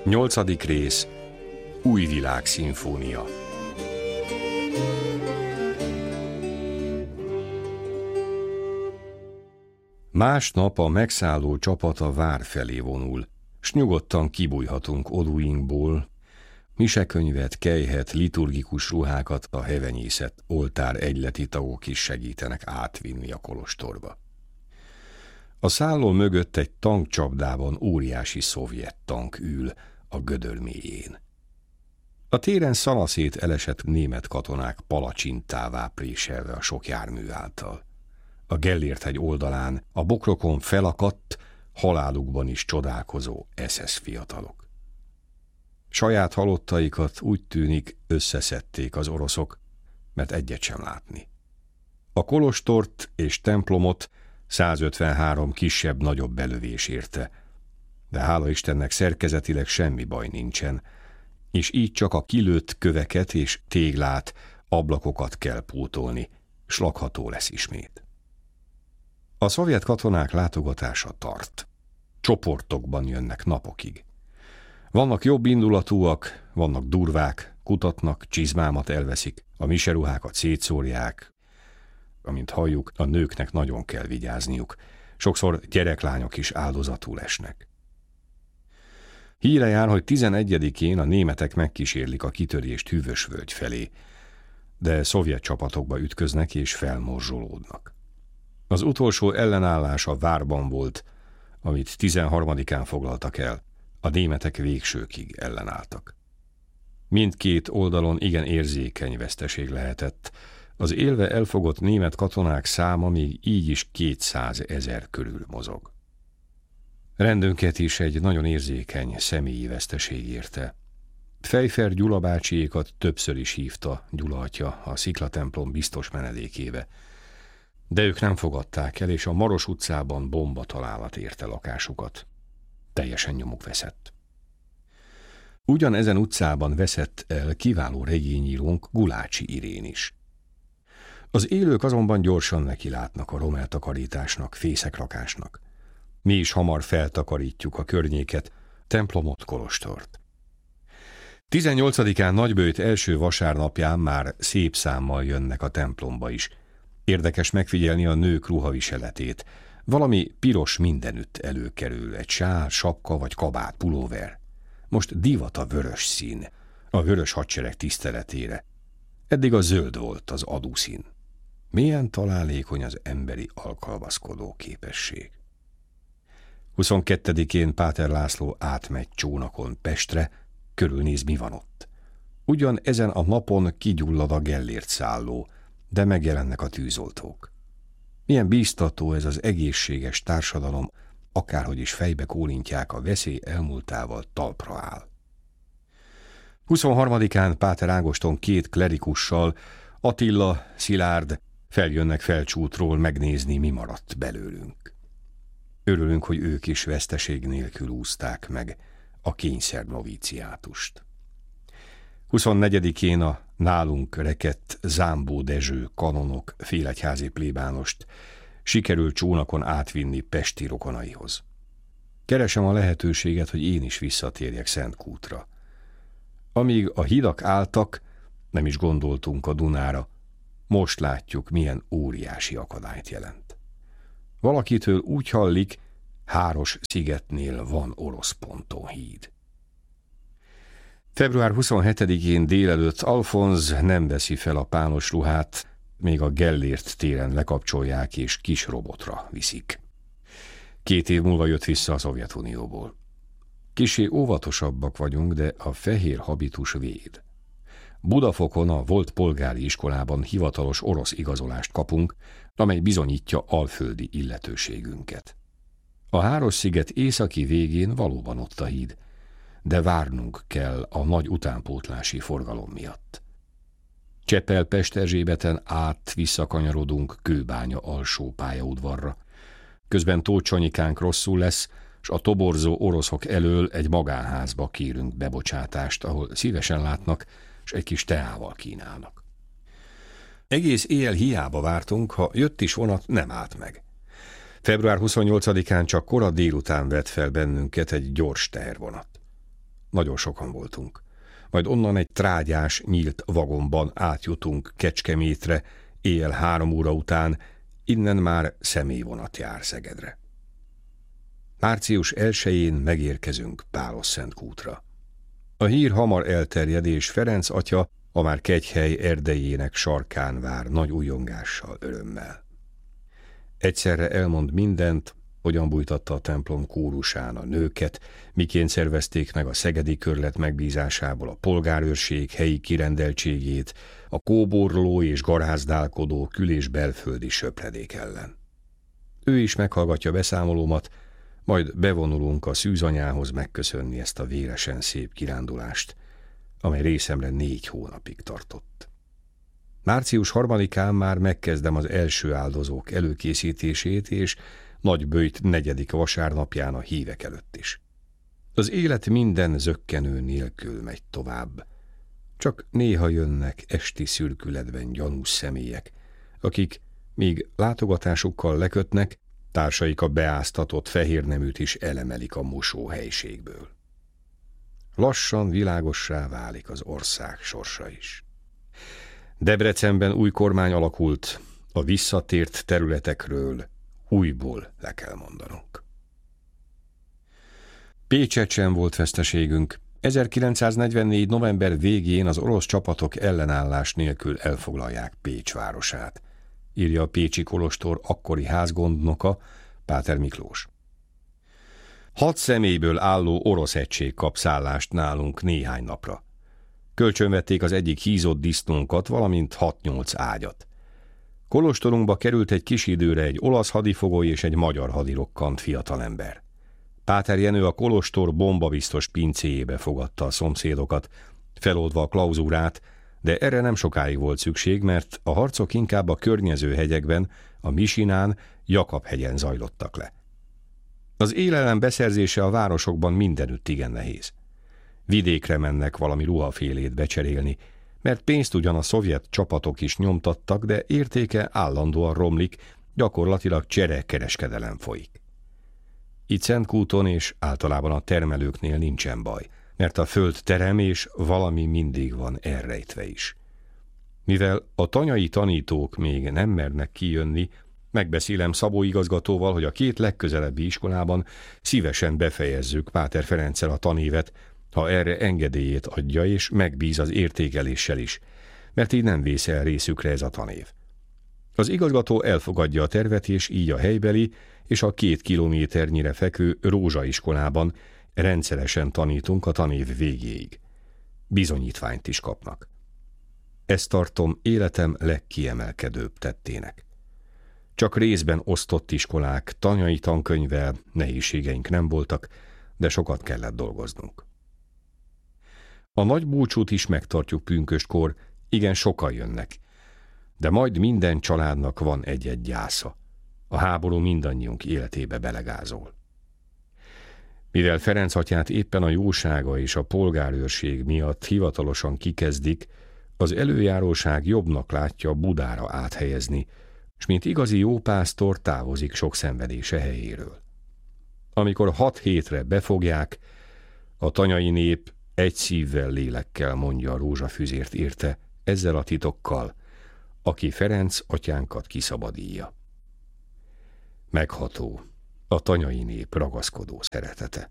8. rész. Új világ szimfónia. Másnap a megszálló csapat a vár felé vonul, s nyugodtan kibújhatunk oduinkból, misekönyvet, kejhet, liturgikus ruhákat a hevenyészet, oltár egyleti tagok is segítenek átvinni a kolostorba. A szálló mögött egy tankcsapdában óriási szovjet tank ül a gödör mélyén. A téren szanaszét elesett német katonák palacsintává préselve a sok jármű által. A Gellért-hegy oldalán a bokrokon felakadt, halálukban is csodálkozó SS fiatalok. Saját halottaikat úgy tűnik összeszedték az oroszok, mert egyet sem látni. A kolostort és templomot 153 kisebb-nagyobb belövés érte, de hála Istennek szerkezetileg semmi baj nincsen, és így csak a kilőtt köveket és téglát, ablakokat kell pótolni, s lakható lesz ismét. A szovjet katonák látogatása tart. Csoportokban jönnek napokig. Vannak jobb indulatúak, vannak durvák, kutatnak, csizmámat elveszik, a miseruhákat szétszórják. Amint halljuk, a nőknek nagyon kell vigyázniuk. Sokszor gyereklányok is áldozatul esnek. Híre jár, hogy 11-én a németek megkísérlik a kitörést Hűvösvölgy felé, de szovjet csapatokba ütköznek és felmorzsolódnak. Az utolsó ellenállás a várban volt, amit 13-án foglaltak el, a németek végsőkig ellenálltak. Mindkét oldalon igen érzékeny veszteség lehetett, az élve elfogott német katonák száma még így is 200 000 körül mozog. Rendünket is egy nagyon érzékeny személyi veszteség érte. Pfeiffer Gyula bácsiékat többször is hívta Gyula atya a sziklatemplom biztos menedékébe, de ők nem fogadták el, és a Maros utcában bombatalálat érte lakásukat. Teljesen nyomuk veszett. Ugyanezen utcában veszett el kiváló regényírónk Gulácsi Irén is. Az élők azonban gyorsan nekilátnak a romeltakarításnak, fészekrakásnak. Mi is hamar feltakarítjuk a környéket, templomot, kolostort. 18-án Nagyböjt első vasárnapján már szép számmal jönnek a templomba is. Érdekes megfigyelni a nők ruhaviseletét. Valami piros mindenütt előkerül, egy sál, sapka vagy kabát, pulóver. Most divat a vörös szín, a vörös hadsereg tiszteletére. Eddig a zöld volt az adúszín. Milyen találékony az emberi alkalmazkodó képesség. 22-én Páter László átmegy csónakon Pestre, körülnéz, mi van ott. Ugyan ezen a napon kigyullad a Gellért szálló, de megjelennek a tűzoltók. Milyen bíztató ez az egészséges társadalom, akárhogy is fejbe kólintják, a veszély elmúltával talpra áll. 23-án Páter Ágoston 2 klerikussal, Attila, Szilárd feljönnek Felcsútról megnézni, mi maradt belőlünk. Örülünk, hogy ők is veszteség nélkül úszták meg a kényszer novíciátust. 24-én a nálunk rekedt Zámbó Dezső kanonok félegyházi plébánost sikerült csónakon átvinni pesti rokonaihoz. Keresem a lehetőséget, hogy én is visszatérjek Szentkútra. Amíg a hidak álltak, nem is gondoltunk a Dunára, most látjuk, milyen óriási akadályt jelent. Valakitől úgy hallik, Háros-szigetnél van orosz pontonhíd. Február 27-én délelőtt Alfonz nem veszi fel a pános ruhát, még a Gellért téren lekapcsolják és kis robotra viszik. 2 év múlva jött vissza a Szovjetunióból. Kissé óvatosabbak vagyunk, de a fehér habitus véd. Budafokon a volt polgári iskolában hivatalos orosz igazolást kapunk, amely bizonyítja alföldi illetőségünket. A Háros-sziget északi végén valóban ott a híd, de várnunk kell a nagy utánpótlási forgalom miatt. Csepel-Pesterzsébeten át visszakanyarodunk Kőbánya alsó pályaudvarra. Közben Tóth Sanyikánk rosszul lesz, s a toborzó oroszok elől egy magánházba kérünk bebocsátást, ahol szívesen látnak, s egy kis teával kínálnak. Egész éjjel hiába vártunk, ha jött is vonat, nem állt meg. Február 28-án csak kora délután vett fel bennünket egy gyors tehervonat. nagyon sokan voltunk. Majd onnan egy trágyás, nyílt vagonban átjutunk Kecskemétre, éjjel 3 óra után, innen már személyvonat jár Szegedre. Március 1-én megérkezünk Pálosszentkútra. A hír hamar elterjed, és Ferenc atya a már Kegyhely erdejének sarkán vár nagy újongással, örömmel. Egyszerre elmond mindent, hogyan bújtatta a templom kórusán a nőket, miként szervezték meg a szegedi körlet megbízásából a polgárőrség helyi kirendeltségét, a kóborló és garázdálkodó kül- és belföldi söpredék ellen. Ő is meghallgatja beszámolómat, majd bevonulunk a szűzanyához megköszönni ezt a véresen szép kirándulást, amely részemre 4 hónapig tartott. Március 3-án már megkezdem az első áldozók előkészítését, és Nagyböjt 4. vasárnapján a hívek előtt is. Az élet minden zökkenő nélkül megy tovább. Csak néha jönnek esti szürkületben gyanús személyek, akik, míg látogatásukkal lekötnek, társaik a beáztatott fehérneműt is elemelik a mosóhelyiségből. Lassan világossá válik az ország sorsa is. Debrecenben új kormány alakult, a visszatért területekről újból le kell mondanunk. Pécset sem volt veszteségünk. 1944. november végén az orosz csapatok ellenállás nélkül elfoglalják Pécs városát, írja a pécsi kolostor akkori házgondnoka, Páter Miklós. 6 személyből álló orosz egység kap szállást nálunk néhány napra. Kölcsönvették az egyik hízott disznónkat, valamint 6-8 ágyat. Kolostorunkba került egy kis időre egy olasz hadifogoly és egy magyar hadirokkant fiatalember. Páter Jenő a kolostor bombabiztos pincéjébe fogadta a szomszédokat, feloldva a klauzúrát, de erre nem sokáig volt szükség, mert a harcok inkább a környező hegyekben, a Misinán, Jakab-hegyen zajlottak le. Az élelem beszerzése a városokban mindenütt igen nehéz. Vidékre mennek valami ruhafélét becserélni, mert pénzt ugyan a szovjet csapatok is nyomtattak, de értéke állandóan romlik, gyakorlatilag cserekereskedelem folyik. Itt Szentkúton és általában a termelőknél nincsen baj, mert a föld terem és valami mindig van elrejtve is. Mivel a tanyai tanítók még nem mernek kijönni, megbeszélem Szabó igazgatóval, hogy a 2 legközelebbi iskolában szívesen befejezzük Páter Ferenccel a tanévet, ha erre engedélyét adja és megbíz az értékeléssel is, mert így nem vész el részükre ez a tanév. Az igazgató elfogadja a tervet, és így a helybeli és a 2 kilométernyire fekvő Rózsaiskolában rendszeresen tanítunk a tanév végéig. Bizonyítványt is kapnak. Ezt tartom életem legkiemelkedőbb tettének. Csak részben osztott iskolák, tanyai tankönyvvel nehézségeink nem voltak, de sokat kellett dolgoznunk. A nagy búcsút is megtartjuk pünköstkor, igen sokan jönnek, de majd minden családnak van egy-egy gyásza. A háború mindannyiunk életébe belegázol. Mivel Ferenc atyát éppen a jósága és a polgárőrség miatt hivatalosan kikezdik, az előjáróság jobbnak látja Budára áthelyezni, s mint igazi jópásztor távozik sok szenvedése helyéről. Amikor 6 hétre befogják, a tanyai nép egy szívvel, lélekkel mondja a rózsafüzért érte, ezzel a titokkal, aki Ferenc atyánkat kiszabadítja. Megható a tanyai nép ragaszkodó szeretete.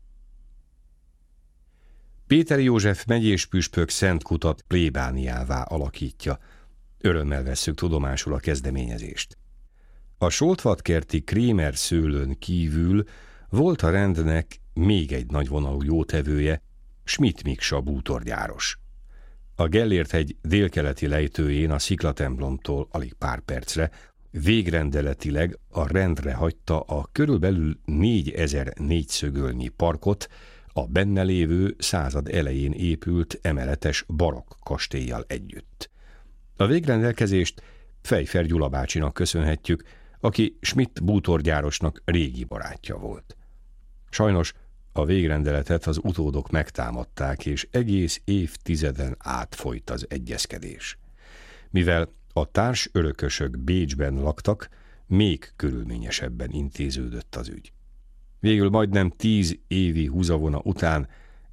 Péter József megyés püspök Szentkutat plébániává alakítja. Örömmel vesszük tudomásul a kezdeményezést. A Soltvatkerti Krémer szőlőn kívül volt a rendnek még egy nagyvonalú jótevője, Schmidt Miksa bútorgyáros. A Gellért-hegy délkeleti lejtőjén a sziklatemplomtól alig pár percre végrendeletileg a rendre hagyta a körülbelül 4000 négyszögölnyi parkot a benne lévő század elején épült emeletes barokk kastéllyal együtt. A végrendelkezést Fejfer Gyula bácsinak köszönhetjük, aki Schmidt bútorgyárosnak régi barátja volt. Sajnos a végrendeletet az utódok megtámadták, és egész évtizeden át folyt az egyezkedés. Mivel a társ örökösök Bécsben laktak, még körülményesebben intéződött az ügy. Végül majdnem 10 évi húzavona után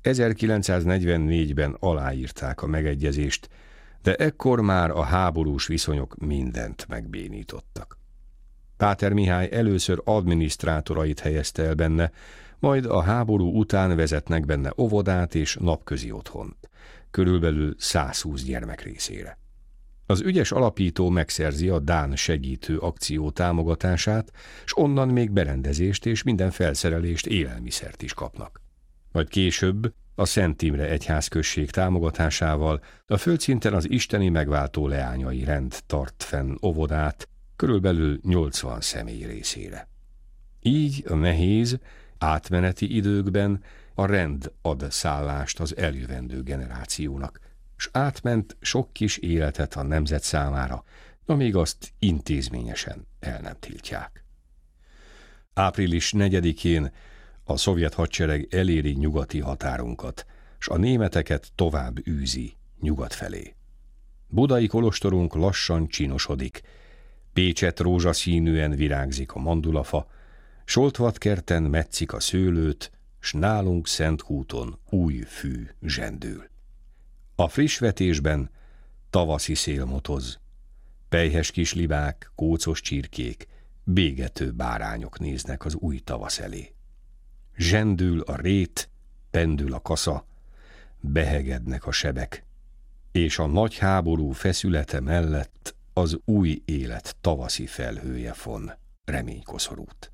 1944-ben aláírták a megegyezést, de ekkor már a háborús viszonyok mindent megbénítottak. Páter Mihály először adminisztrátorait helyezte el benne, majd a háború után vezetnek benne óvodát és napközi otthont, körülbelül 120 gyermek részére. Az ügyes alapító megszerzi a dán segítő akció támogatását, s onnan még berendezést és minden felszerelést, élelmiszert is kapnak. Majd később a Szent Imre egyházközség támogatásával a földszinten az isteni megváltó leányai rend tart fenn óvodát, körülbelül 80 személy részére. Így a nehéz, átmeneti időkben a rend ad szállást az eljövendő generációnak, s átment sok kis életet a nemzet számára, amíg azt intézményesen el nem tiltják. Április 4-én a szovjet hadsereg eléri nyugati határunkat, s a németeket tovább űzi nyugat felé. Budai kolostorunk lassan csinosodik, Pécset rózsaszínűen virágzik a mandulafa, Soltvatkerten metszik a szőlőt, s nálunk Szenthúton új fű zsendül. A friss vetésben tavaszi szél motoz, pelyhes kis libák, kócos csirkék, bégető bárányok néznek az új tavasz elé. Zsendül a rét, pendül a kasza, behegednek a sebek, és a nagy háború feszülete mellett az új élet tavaszi felhője von reménykoszorút.